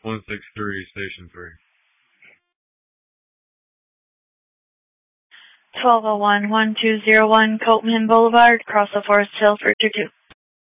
163, Station 3. 1201-1201 Copeman Boulevard, across the Forest Hill for 22.